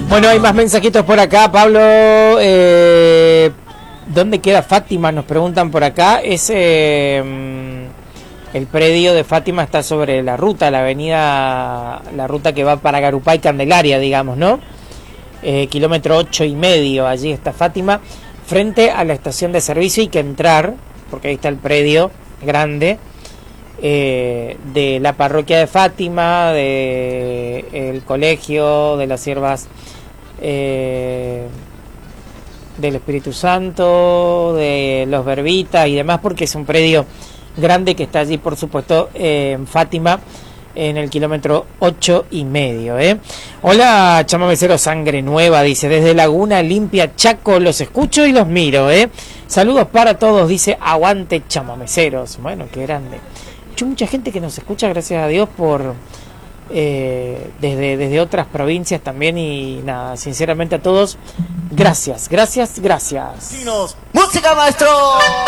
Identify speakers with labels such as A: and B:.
A: Bueno, hay más mensajitos por acá, Pablo. ¿Dónde queda Fátima? Nos preguntan por acá. El predio de Fátima está sobre la ruta, la avenida, la ruta que va para Garupá y Candelaria, digamos, ¿no? Kilómetro 8,5, allí está Fátima, frente a la estación de servicio. Hay que entrar, porque ahí está el predio grande de la parroquia de Fátima, de el colegio de las siervas del Espíritu Santo, de los Verbitas y demás, porque es un predio grande que está allí, por supuesto, en Fátima, en el kilómetro 8,5. Hola, chamamecero Sangre Nueva, dice, desde Laguna Limpia, Chaco, los escucho y los miro. Saludos para todos, dice, aguante chamameceros. Bueno, qué grande. Mucha gente que nos escucha, gracias a Dios, por desde otras provincias también, y nada, sinceramente a todos, gracias.
B: ¡Música, maestro!